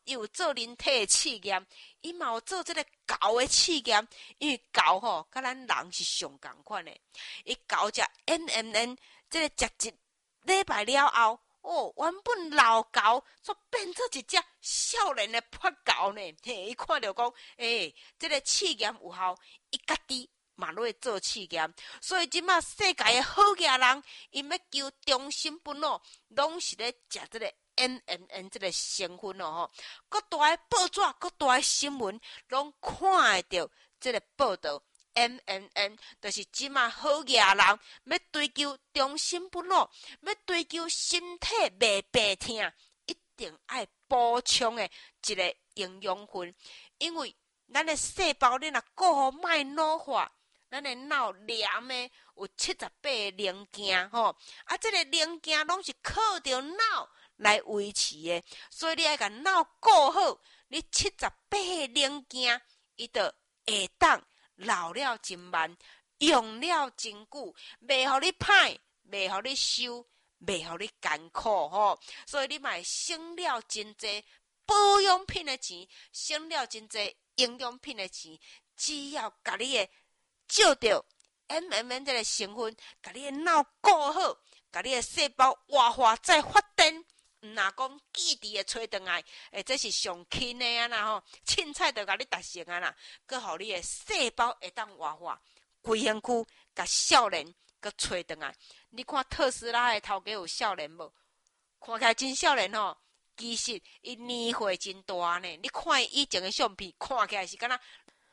伊有做人体的试验，伊嘛有做这个猴的试验，因为猴吼，甲咱人是上共款的。伊猴食 NMN， 这个食一礼拜了后，原本老猴却变做一只少年的破猴呢。嘿，伊看到讲，这个试验有效，伊家己嘛落去做试验，所以即马世界的好野人，因要求终身不老，拢是咧食这个 NMN 这个成分吼。各大的报纸、各大的新闻，拢看会到这个报道。NMN 就是即马好野人要追求终身不老，要追求身体袂病痛，一定爱补充的一个营养分，因为咱的细胞你若顾好莫老化。咱的脑黏的有78个零件吼，这个零件拢是靠着脑来维持的，所以你爱甲脑顾好，你78个零件，伊就会当老了真慢，用了真久，袂互你歹，袂互你瘦，袂互你艰苦吼。所以你嘛会省了真济保养品的钱，省了真济营养品的钱，只要甲你的照着 MMN 这个成分，甲你的脑顾好，甲你的细胞活化再发展。若讲记忆的吹转来，这是上轻的啊啦吼，凊彩就甲你达成啊啦，佮互你的细胞会当活化，规身躯甲少年佮吹转来。你看特斯拉的头家有少年无？看起来真少年吼，其实伊年岁真大呢。你看伊以前的相片，看起来是敢若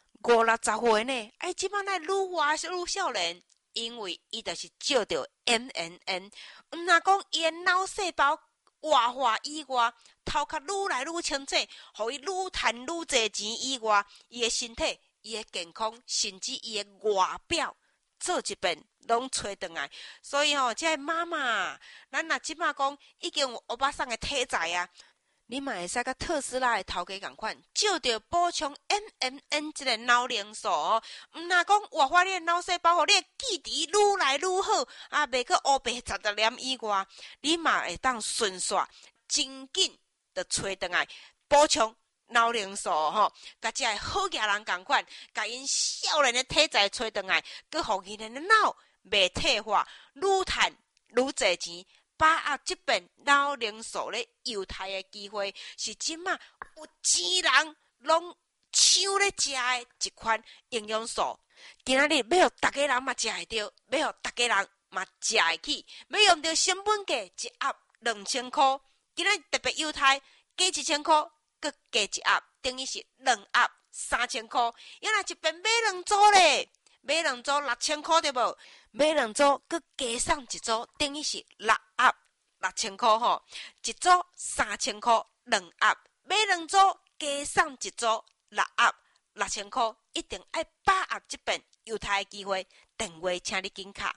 50-60岁呢，即摆乃愈活愈少年，因为伊就是照着 MNN。若讲伊的脑细胞活化以外，头壳愈来愈清楚，互伊愈赚愈侪钱以外，伊的身体、伊的健康，甚至伊的外表，做一遍拢找转来。所以这妈妈，咱若即摆讲已经有欧巴桑的体材啊，你嘛会使甲特斯拉的头家共款，照着补充 MMN 这个脑凝素哦。毋若讲活化你的脑细胞，互你的记忆愈来愈好，袂阁乌白杂念以外，你嘛会当顺续真紧的找转来补充脑凝素吼，甲这好野人共款，甲因少年的体材找转来，佮互因的脑袂退化，愈赚愈侪钱。把握这边脑凝素咧犹太的机会，是即马有钱人拢抢咧食的一款营养素。今仔日要互大家人嘛食会到，要互大家人嘛食会起，要用到成本价一盒2000块，今仔日特别犹太加1000块，佮加一盒，等于是2盒3000块。因若一边买2组咧，买2组6000块对无？买2组，佮加送1组，等于是6盒6000块吼，一组3000块，2盒买2组，加送1组6盒6000块，一定爱把握这边犹太的机会。电话请你紧卡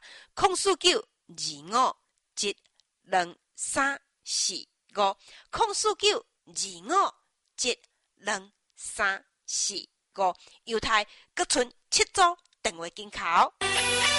，04925725345，04925725345，犹太阁剩7组，电话紧卡哦。